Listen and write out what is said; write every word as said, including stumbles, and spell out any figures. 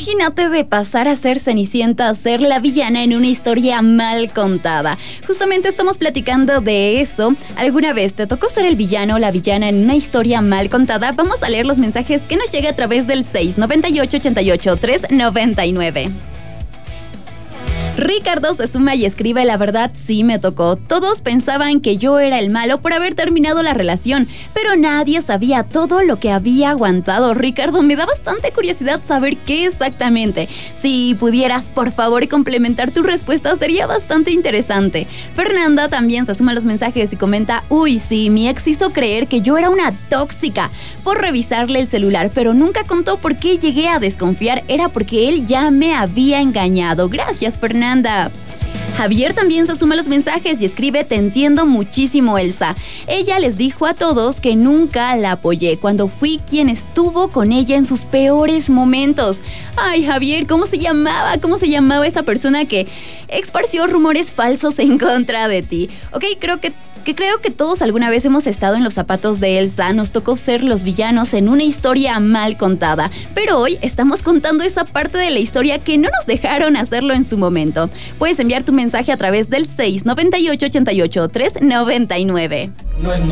Imagínate de pasar a ser Cenicienta a ser la villana en una historia mal contada. Justamente estamos platicando de eso. ¿Alguna vez te tocó ser el villano o la villana en una historia mal contada? Vamos a leer los mensajes que nos llega a través del seis noventa y ocho, ochenta y ocho, tres noventa y nueve. Ricardo se suma y escribe: la verdad sí me tocó. Todos pensaban que yo era el malo por haber terminado la relación, pero nadie sabía todo lo que había aguantado. Ricardo, me da bastante curiosidad saber qué exactamente. Si pudieras, por favor, complementar tu respuesta, sería bastante interesante. Fernanda también se suma a los mensajes y comenta: uy, sí, mi ex hizo creer que yo era una tóxica por revisarle el celular, pero nunca contó por qué llegué a desconfiar. Era porque él ya me había engañado. Gracias, Fernanda. Javier también se suma a los mensajes y escribe: te entiendo muchísimo, Elsa. Ella les dijo a todos que nunca la apoyé cuando fui quien estuvo con ella en sus peores momentos. Ay, Javier, ¿cómo se llamaba? ¿Cómo se llamaba esa persona que esparció rumores falsos en contra de ti? Ok, creo que que creo que todos alguna vez hemos estado en los zapatos de Elsa. Nos tocó ser los villanos en una historia mal contada, pero hoy estamos contando esa parte de la historia que no nos dejaron hacerlo en su momento. Puedes enviar tu mensaje a través del seis noventa y ocho, ochenta y ocho, tres noventa y nueve. No es